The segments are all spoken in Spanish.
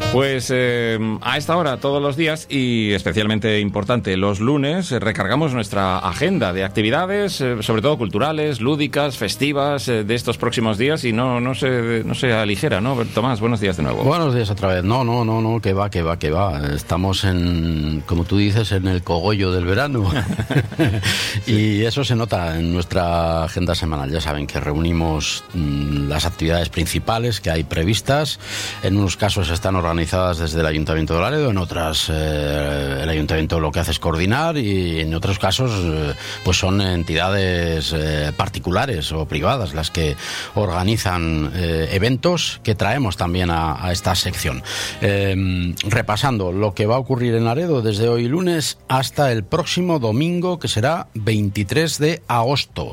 Pues a esta hora todos los días y especialmente importante los lunes recargamos nuestra agenda de actividades, sobre todo culturales, lúdicas, festivas de estos próximos días y no se aligera, ¿no? Tomás, buenos días de nuevo. Buenos días otra vez. No, que va. Estamos como tú dices, en el cogollo del verano. Y eso se nota en nuestra agenda semanal. Ya saben que reunimos las actividades principales que hay previstas. En unos casos están organizadas desde el Ayuntamiento de Laredo, en otras el Ayuntamiento lo que hace es coordinar y en otros casos pues son entidades particulares o privadas las que organizan eventos que traemos también a esta sección. Repasando lo que va a ocurrir en Laredo desde hoy lunes hasta el próximo domingo, que será 23 de agosto.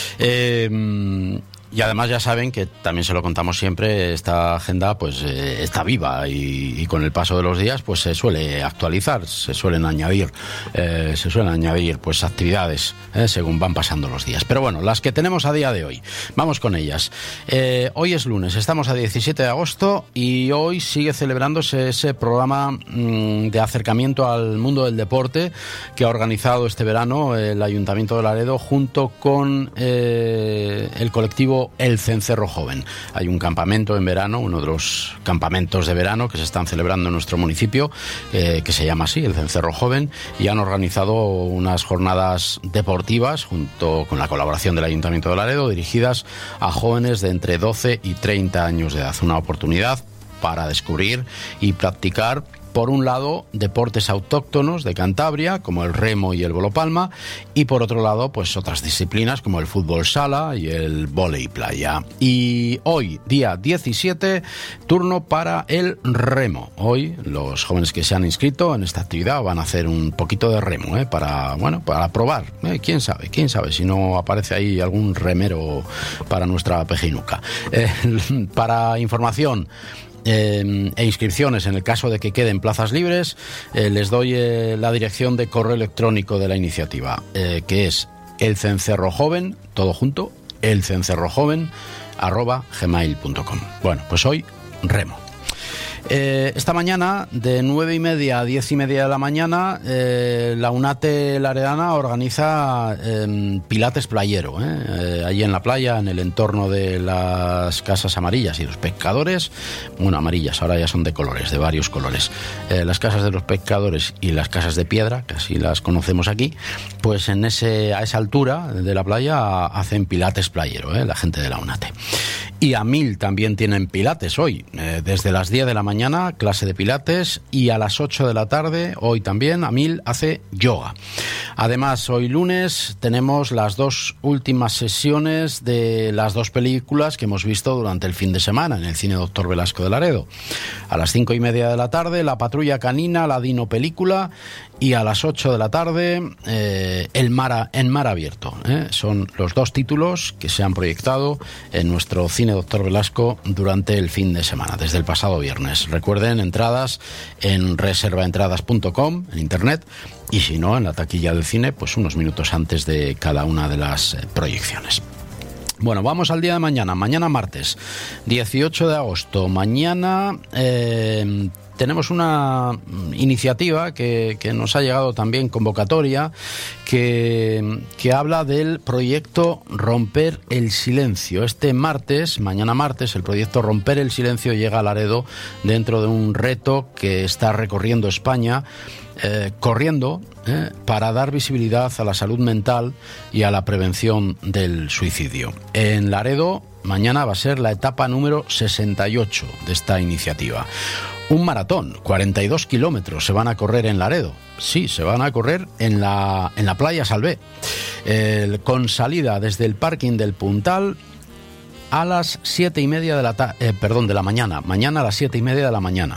Y además ya saben que también se lo contamos siempre, esta agenda pues está viva y con el paso de los días pues se suele actualizar, se suelen añadir pues actividades según van pasando los días. Pero bueno, las que tenemos a día de hoy, vamos con ellas. Hoy es lunes, estamos a 17 de agosto y hoy sigue celebrándose ese programa de acercamiento al mundo del deporte que ha organizado este verano el Ayuntamiento de Laredo junto con el colectivo El Cencerro Joven. Hay un campamento en verano, uno de los campamentos de verano que se están celebrando en nuestro municipio, que se llama así, El Cencerro Joven, y han organizado unas jornadas deportivas junto con la colaboración del Ayuntamiento de Laredo, dirigidas a jóvenes de entre 12 y 30 años de edad. Una oportunidad para descubrir y practicar, por un lado, deportes autóctonos de Cantabria, como el remo y el volopalma, y por otro lado, pues otras disciplinas como el fútbol sala y el vóley playa. Y hoy, día 17, turno para el remo. Hoy los jóvenes que se han inscrito en esta actividad van a hacer un poquito de remo, para probar. ¿Quién sabe si no aparece ahí algún remero para nuestra pejinuca? Para información e inscripciones, en el caso de que queden plazas libres, les doy la dirección de correo electrónico de la iniciativa, que es elcencerrojoven, todo junto, elcencerrojoven@gmail.com. Bueno, pues hoy remo. Esta mañana, de 9:30 a 10:30 de la mañana, la UNATE Laredana organiza pilates playero, allí en la playa, en el entorno de las casas amarillas y los pescadores. Bueno, amarillas, ahora ya son de colores, de varios colores. Las casas de los pescadores y las casas de piedra, que así las conocemos aquí, pues a esa altura de la playa hacen pilates playero, la gente de la UNATE. Y a 1000 también tienen pilates hoy, desde las 10 de la mañana, clase de pilates, y a las 8 de la tarde, hoy también, a 1000 hace yoga. Además, hoy lunes tenemos las dos últimas sesiones de las dos películas que hemos visto durante el fin de semana en el Cine Doctor Velasco de Laredo. A las 5:30 de la tarde, La Patrulla Canina, la Dino Película, y a las 8 de la tarde, En Mar Abierto. Son los dos títulos que se han proyectado en nuestro Cine Doctor Velasco durante el fin de semana, desde el pasado viernes. Recuerden, entradas en reservaentradas.com, en internet, y si no, en la taquilla del cine, pues unos minutos antes de cada una de las proyecciones. Bueno, vamos al día de mañana. Mañana martes, 18 de agosto. Mañana tenemos una iniciativa que nos ha llegado también convocatoria, que habla del proyecto Romper el Silencio. Este martes, mañana martes, el proyecto Romper el Silencio llega a Laredo dentro de un reto que está recorriendo España, corriendo para dar visibilidad a la salud mental y a la prevención del suicidio. En Laredo, mañana va a ser la etapa número 68 de esta iniciativa. Un maratón, 42 kilómetros se van a correr en Laredo. Sí, se van a correr en la playa Salvé, con salida desde el parking del Puntal a las 7:30 de la mañana. Mañana a las 7:30 de la mañana.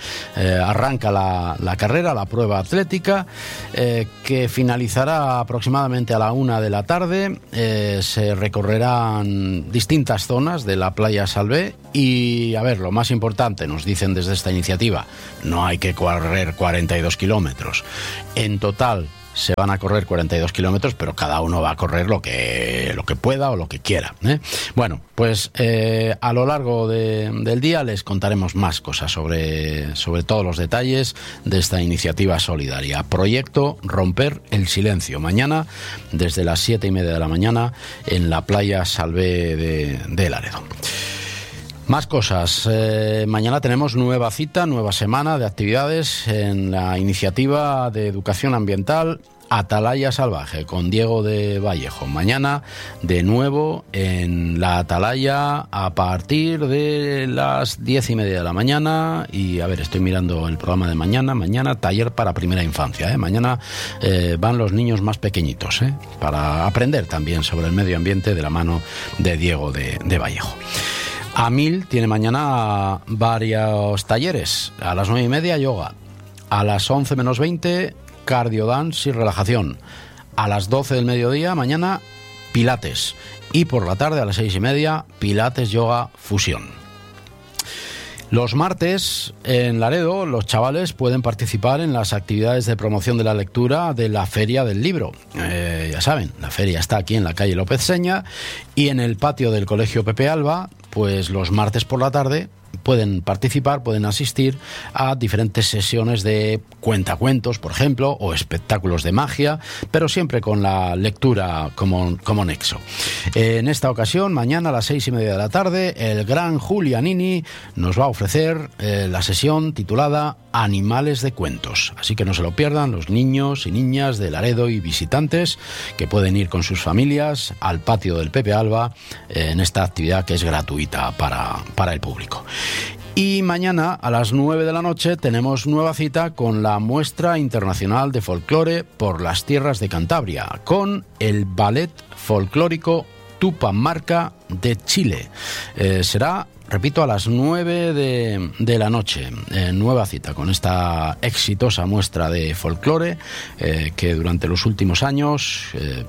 Arranca la carrera, la prueba atlética, que finalizará aproximadamente a la 1 de la tarde. Se recorrerán distintas zonas de la playa Salvé y, a ver, lo más importante, nos dicen desde esta iniciativa, no hay que correr 42 kilómetros. En total se van a correr 42 kilómetros, pero cada uno va a correr lo que pueda o lo que quiera, ¿eh? Bueno, pues a lo largo del día les contaremos más cosas sobre todos los detalles de esta iniciativa solidaria. Proyecto Romper el Silencio. Mañana, desde las 7:30 de la mañana, en la playa Salvé de Laredo. Más cosas. Mañana tenemos nueva cita, nueva semana de actividades en la iniciativa de educación ambiental Atalaya Salvaje con Diego de Vallejo. Mañana de nuevo en la Atalaya a partir de las 10:30 de la mañana. Y a ver, estoy mirando el programa de mañana taller para primera infancia, Mañana van los niños más pequeñitos, para aprender también sobre el medio ambiente de la mano de Diego de Vallejo. AMIL tiene mañana varios talleres. A las 9:30 yoga, a las 11 menos 20 cardio dance y relajación, a las 12 del mediodía mañana pilates y por la tarde a las 6:30 pilates yoga fusión. Los martes en Laredo los chavales pueden participar en las actividades de promoción de la lectura de la Feria del Libro. Ya saben, la feria está aquí en la calle López Seña y en el patio del Colegio Pepe Alba, pues los martes por la tarde pueden participar, pueden asistir a diferentes sesiones de cuentacuentos, por ejemplo, o espectáculos de magia, pero siempre con la lectura como nexo. En esta ocasión, mañana a las 6:30 de la tarde, el gran Julianini nos va a ofrecer la sesión titulada Animales de Cuentos. Así que no se lo pierdan los niños y niñas de Laredo y visitantes que pueden ir con sus familias al patio del Pepe Alba en esta actividad que es gratuita para el público. Y mañana a las 9 de la noche tenemos nueva cita con la Muestra Internacional de Folclore por las Tierras de Cantabria, con el Ballet Folclórico Tupamarca de Chile. Será, repito, a las 9 de la noche. Nueva cita con esta exitosa muestra de folclore que durante los últimos años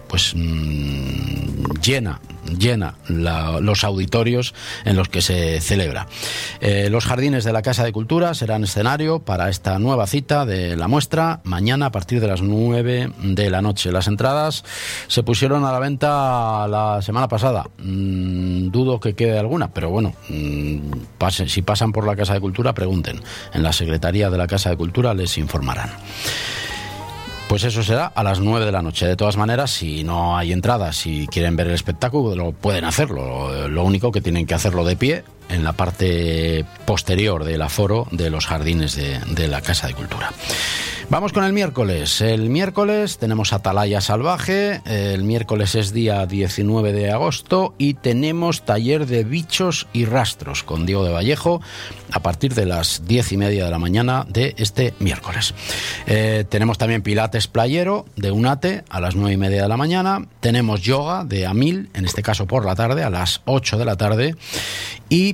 llena los auditorios en los que se celebra. Los jardines de la Casa de Cultura serán escenario para esta nueva cita de la muestra mañana a partir de las 9 de la noche. Las entradas se pusieron a la venta la semana pasada. Dudo que quede alguna, pero bueno, si pasan por la Casa de Cultura, pregunten. En la Secretaría de la Casa de Cultura les informarán. Pues eso será a las 9 de la noche. De todas maneras, si no hay entradas, si quieren ver el espectáculo, pueden hacerlo. Lo único que tienen que hacerlo de pie en la parte posterior del aforo de los jardines de la Casa de Cultura. Vamos con el miércoles. El miércoles tenemos Atalaya Salvaje. El miércoles es día 19 de agosto y tenemos taller de bichos y rastros con Diego de Vallejo a partir de las 10:30 de la mañana de este miércoles. Tenemos también pilates playero de UNATE a las 9:30 de la mañana. Tenemos yoga de AMIL, en este caso por la tarde, a las 8 de la tarde. ¿Y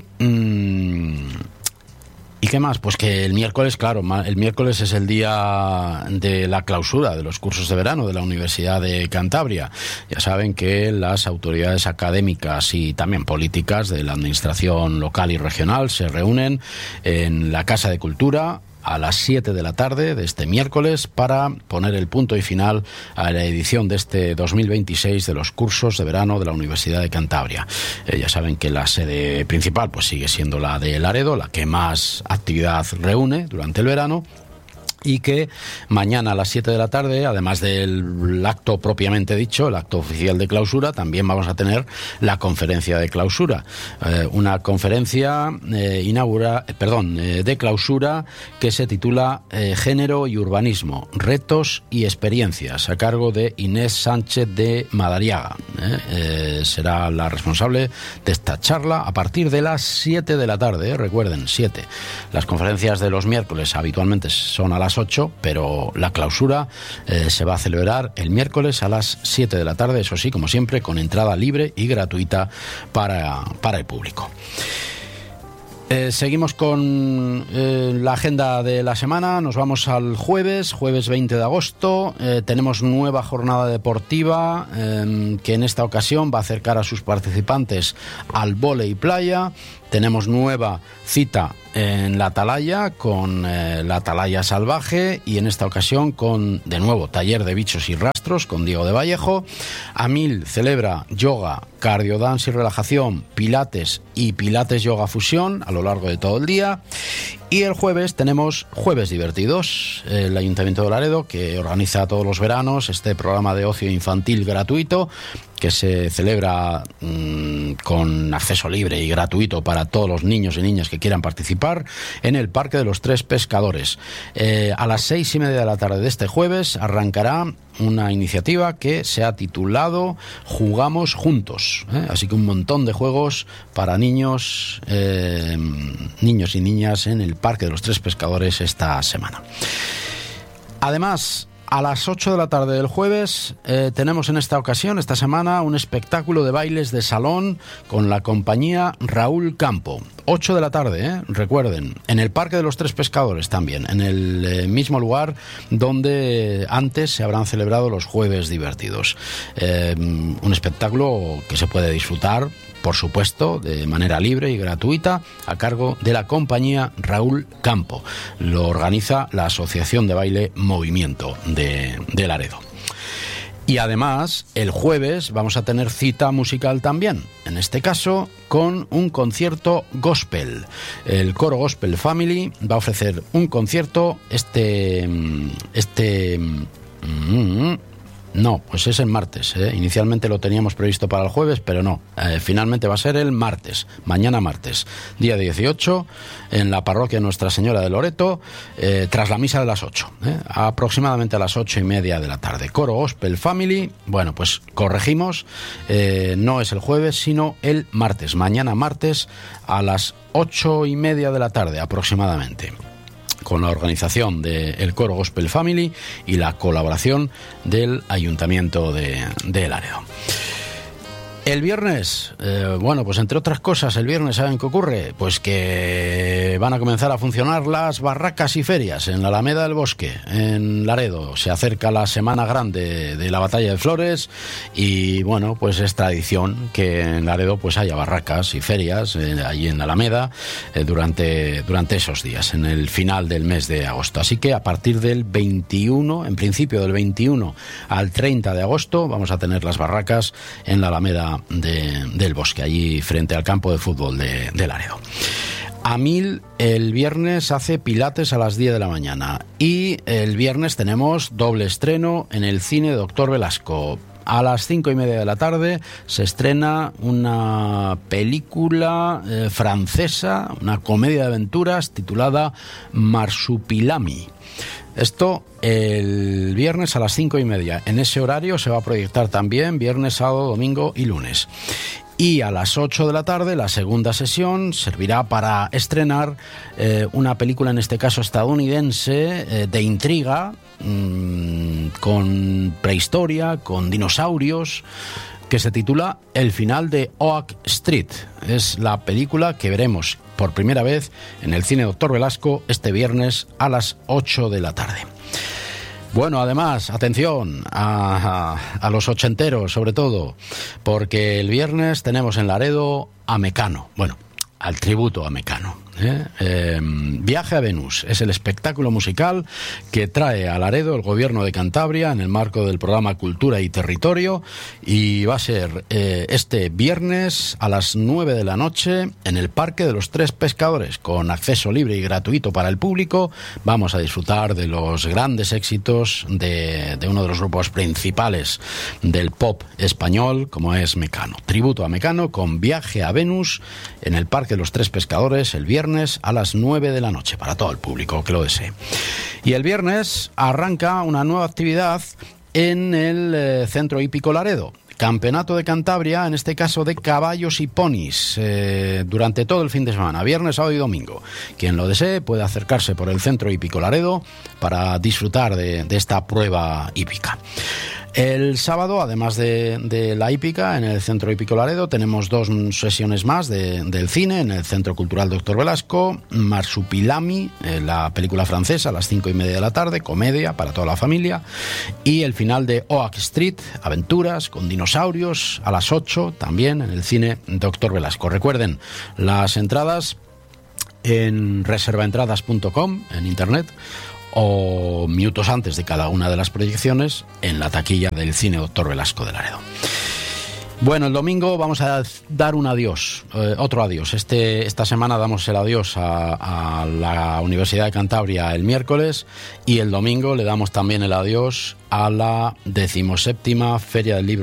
qué más? Pues que el miércoles, claro, el miércoles es el día de la clausura de los cursos de verano de la Universidad de Cantabria. Ya saben que las autoridades académicas y también políticas de la administración local y regional se reúnen en la Casa de Cultura a las 7 de la tarde de este miércoles para poner el punto y final a la edición de este 2026 de los cursos de verano de la Universidad de Cantabria. Ya saben que la sede principal pues sigue siendo la de Laredo, la que más actividad reúne durante el verano. Y que mañana a las 7 de la tarde, además del acto propiamente dicho, el acto oficial de clausura, también vamos a tener la conferencia de clausura. Una conferencia de clausura que se titula Género y Urbanismo, Retos y Experiencias, a cargo de Inés Sánchez de Madariaga. Será la responsable de esta charla a partir de las 7 de la tarde, recuerden, 7. Las conferencias de los miércoles habitualmente son a las 8, pero la clausura se va a celebrar el miércoles a las 7 de la tarde, eso sí, como siempre, con entrada libre y gratuita para el público. Seguimos con la agenda de la semana. Nos vamos al jueves 20 de agosto. Tenemos nueva jornada deportiva que en esta ocasión va a acercar a sus participantes al vóley playa. Tenemos nueva cita en la Atalaya con la Atalaya Salvaje, y en esta ocasión con, de nuevo, taller de bichos y rastros con Diego de Vallejo. AMIL celebra yoga, cardiodance y relajación, pilates y pilates yoga fusión a lo largo de todo el día. Y el jueves tenemos Jueves Divertidos, el Ayuntamiento de Laredo, que organiza todos los veranos este programa de ocio infantil gratuito que se celebra con acceso libre y gratuito para todos los niños y niñas que quieran participar en el Parque de los Tres Pescadores. A las 6:30 de la tarde de este jueves arrancará una iniciativa que se ha titulado Jugamos Juntos, así que un montón de juegos para niños y niñas en el Parque de los Tres Pescadores esta semana. Además, a las 8 de la tarde del jueves tenemos en esta ocasión, esta semana, un espectáculo de bailes de salón con la compañía Raúl Campo. 8 de la tarde, recuerden, en el Parque de los Tres Pescadores también, en el mismo lugar donde antes se habrán celebrado los Jueves Divertidos. Un espectáculo que se puede disfrutar, por supuesto, de manera libre y gratuita, a cargo de la compañía Raúl Campo. Lo organiza la Asociación de Baile Movimiento de Laredo. Y además, el jueves vamos a tener cita musical también, en este caso con un concierto gospel. El coro Gospel Family va a ofrecer un concierto No, pues es el martes. Inicialmente lo teníamos previsto para el jueves, pero no. Finalmente va a ser el martes, mañana martes, día 18, en la parroquia Nuestra Señora de Loreto, tras la misa de las 8, aproximadamente a las 8:30 de la tarde. Coro Gospel Family, bueno, pues corregimos, no es el jueves, sino el martes, mañana martes, a las 8:30 de la tarde aproximadamente, con la organización del Coro Gospel Family y la colaboración del Ayuntamiento de Laredo. El viernes, bueno, pues entre otras cosas, el viernes, ¿saben qué ocurre? Pues que van a comenzar a funcionar las barracas y ferias en la Alameda del Bosque, en Laredo. Se acerca la semana grande de la Batalla de Flores y, bueno, pues es tradición que en Laredo pues haya barracas y ferias allí en la Alameda durante esos días, en el final del mes de agosto. Así que a partir del 21, en principio del 21 al 30 de agosto, vamos a tener las barracas en la Alameda del Bosque, allí frente al campo de fútbol de Laredo. AMIL el viernes hace pilates a las 10 de la mañana y el viernes tenemos doble estreno en el cine Doctor Velasco. A las 5:30 de la tarde se estrena una película francesa, una comedia de aventuras titulada Marsupilami. Esto el viernes a las 5:30. En ese horario se va a proyectar también viernes, sábado, domingo y lunes. Y a las 8 de la tarde la segunda sesión servirá para estrenar una película, en este caso estadounidense, de intriga, con prehistoria, con dinosaurios, que se titula El final de Oak Street. Es la película que veremos por primera vez en el cine Doctor Velasco este viernes a las 8 de la tarde. Bueno, además, atención a los ochenteros, sobre todo, porque el viernes tenemos en Laredo a Mecano, bueno, al tributo a Mecano. Viaje a Venus es el espectáculo musical que trae a Laredo el Gobierno de Cantabria en el marco del programa Cultura y Territorio, y va a ser este viernes a las 9 de la noche en el Parque de los Tres Pescadores, con acceso libre y gratuito para el público. Vamos a disfrutar de los grandes éxitos de uno de los grupos principales del pop español, como es Mecano. Tributo a Mecano con Viaje a Venus en el Parque de los Tres Pescadores el viernes a las 9 de la noche para todo el público que lo desee. Y el viernes arranca una nueva actividad en el Centro Hípico Laredo. Campeonato de Cantabria, en este caso de caballos y ponis, durante todo el fin de semana, viernes, sábado y domingo. Quien lo desee puede acercarse por el Centro Hípico Laredo para disfrutar de esta prueba hípica. El sábado, además de la hípica, en el Centro Hípico Laredo, tenemos 2 sesiones más del cine, en el Centro Cultural Dr. Velasco, Marsupilami, la película francesa, a las 5:30 de la tarde, comedia para toda la familia, y el final de Oak Street, aventuras con dinosaurios, a las 8, también en el cine Dr. Velasco. Recuerden, las entradas en reservaentradas.com, en internet, o minutos antes de cada una de las proyecciones en la taquilla del cine Dr. Velasco de Laredo. Bueno, el domingo vamos a dar un adiós, otro adiós. Esta semana damos el adiós a la Universidad de Cantabria el miércoles, y el domingo le damos también el adiós a la 17ª Feria del Libro